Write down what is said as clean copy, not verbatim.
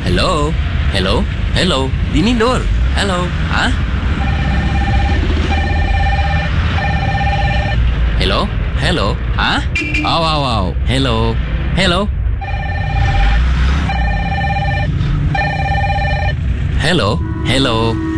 Hello? Hello? Hello? Dini Nur? Hello? Ha? Hello? Hello? Ha? Wow, wow, wow. Hello? Hello? Hello? Hello?